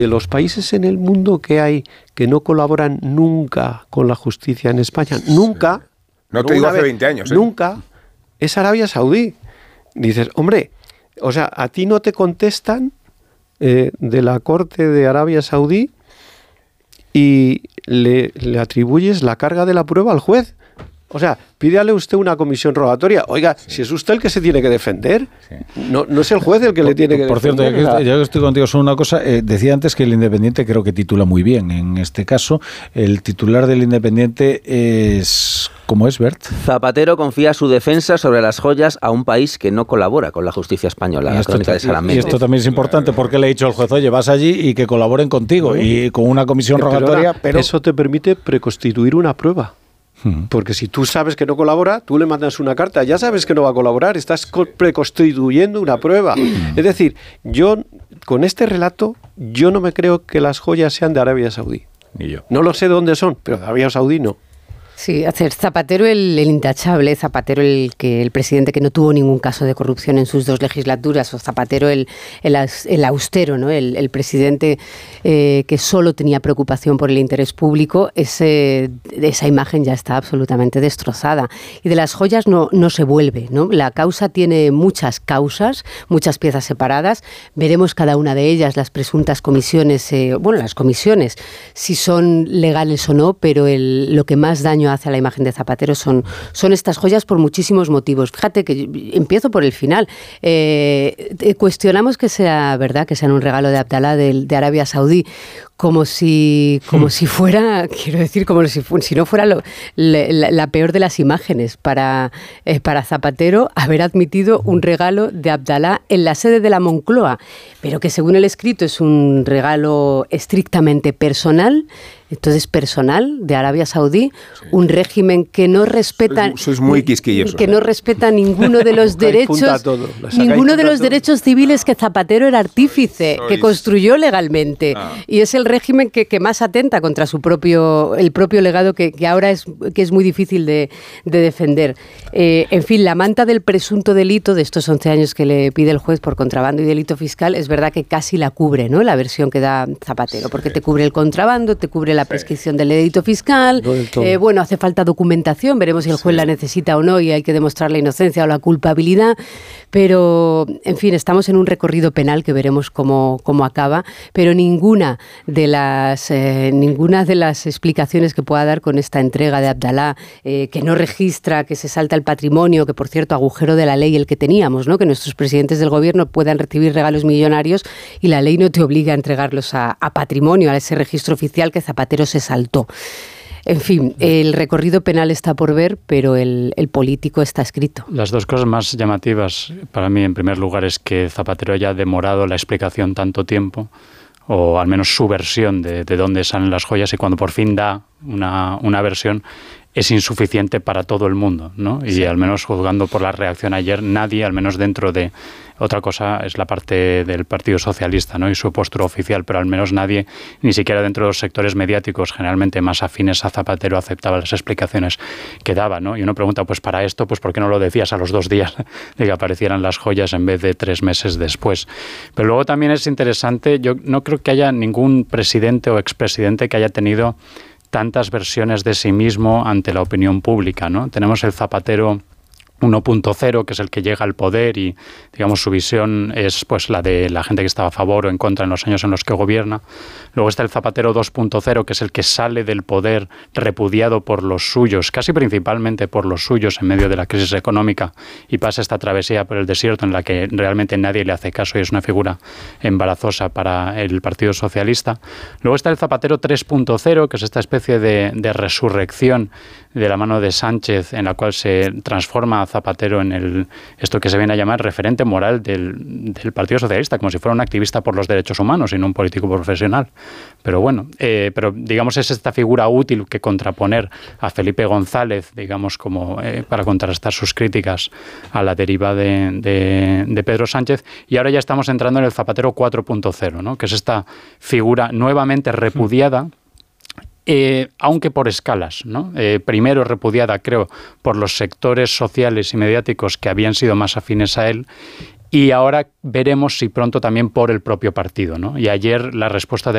De los países en el mundo que hay que no colaboran nunca con la justicia en España, nunca, no te digo hace 20 años, nunca, es Arabia Saudí. Dices, hombre, o sea, a ti no te contestan de la corte de Arabia Saudí y le atribuyes la carga de la prueba al juez. O sea, pídale usted una comisión rogatoria. Oiga, si es usted el que se tiene que defender, no es el juez el que le tiene que defender. Por cierto, ya que estoy contigo, solo una cosa. Decía antes que el Independiente creo que titula muy bien. En este caso, el titular del Independiente es... ¿Cómo es, Bert? Zapatero confía su defensa sobre las joyas a un país que no colabora con la justicia española. La crónica de Salamé. Y esto también es importante porque le he dicho al juez, oye, vas allí y que colaboren contigo y con una comisión rogatoria. Pero eso te permite preconstituir una prueba. Porque si tú sabes que no colabora, tú le mandas una carta, ya sabes que no va a colaborar, estás preconstituyendo una prueba. Es decir, yo con este relato, yo no me creo que las joyas sean de Arabia Saudí. Ni yo. No lo sé de dónde son, pero de Arabia Saudí no. Sí, hacer Zapatero el intachable, Zapatero el presidente que no tuvo ningún caso de corrupción en sus 2 legislaturas, o Zapatero el austero, ¿no? El presidente que solo tenía preocupación por el interés público, esa imagen ya está absolutamente destrozada. Y de las joyas no se vuelve, ¿no? La causa tiene muchas causas, muchas piezas separadas. Veremos cada una de ellas, las presuntas comisiones, las comisiones, si son legales o no, pero lo que más daño hace a la imagen de Zapatero son estas joyas por muchísimos motivos. Fíjate que empiezo por el final. Cuestionamos que sea verdad, que sean un regalo de Abdalá de Arabia Saudí, como si fuera, quiero decir, como si no fuera la peor de las imágenes para Zapatero haber admitido un regalo de Abdalá en la sede de la Moncloa, pero que según el escrito es un regalo estrictamente personal. Entonces, personal de Arabia Saudí, un régimen que no respeta, sois muy quisquillosos, que no respeta ninguno de los derechos civiles que Zapatero era artífice, que construyó legalmente, y es el régimen que más atenta contra el propio legado que ahora es muy difícil de defender. En fin, la manta del presunto delito de estos 11 años que le pide el juez por contrabando y delito fiscal es verdad que casi la cubre, ¿no? La versión que da Zapatero, porque te cubre el contrabando, te cubre la prescripción del delito fiscal. Hace falta documentación, veremos si el juez la necesita o no y hay que demostrar la inocencia o la culpabilidad, pero en fin, estamos en un recorrido penal que veremos cómo acaba, pero ninguna de las explicaciones que pueda dar con esta entrega de Abdalá, que no registra, que se salta el patrimonio, que por cierto, agujero de la ley el que teníamos, ¿no? Que nuestros presidentes del gobierno puedan recibir regalos millonarios y la ley no te obliga a entregarlos a patrimonio, a ese registro oficial que Zapatero se saltó. En fin, el recorrido penal está por ver, pero el político está escrito. Las 2 cosas más llamativas para mí, en primer lugar, es que Zapatero haya demorado la explicación tanto tiempo, o al menos su versión de dónde salen las joyas, y cuando por fin da una versión, es insuficiente para todo el mundo, ¿no? Y sí, al menos juzgando por la reacción ayer, nadie, al menos dentro de... Otra cosa es la parte del Partido Socialista, ¿no? Y su postura oficial, pero al menos nadie, ni siquiera dentro de los sectores mediáticos generalmente más afines a Zapatero, aceptaba las explicaciones que daba, ¿no? Y uno pregunta, pues para esto, pues ¿por qué no lo decías a los 2 días de que aparecieran las joyas en vez de 3 meses después? Pero luego también es interesante, yo no creo que haya ningún presidente o expresidente que haya tenido tantas versiones de sí mismo ante la opinión pública, ¿no? Tenemos el Zapatero 1.0, que es el que llega al poder y, digamos, su visión es pues la de la gente que estaba a favor o en contra en los años en los que gobierna. Luego está el Zapatero 2.0, que es el que sale del poder repudiado por los suyos, casi principalmente por los suyos en medio de la crisis económica, y pasa esta travesía por el desierto en la que realmente nadie le hace caso y es una figura embarazosa para el Partido Socialista. Luego está el Zapatero 3.0, que es esta especie de resurrección de la mano de Sánchez, en la cual se transforma a Zapatero en esto que se viene a llamar referente moral del Partido Socialista, como si fuera un activista por los derechos humanos y no un político profesional. Pero bueno, pero digamos es esta figura útil que contraponer a Felipe González, digamos, como para contrastar sus críticas a la deriva de Pedro Sánchez. Y ahora ya estamos entrando en el Zapatero 4.0, ¿no? Que es esta figura nuevamente repudiada, aunque por escalas, ¿no? Primero repudiada, creo, por los sectores sociales y mediáticos que habían sido más afines a él, y ahora veremos si pronto también por el propio partido, ¿no? Y ayer la respuesta de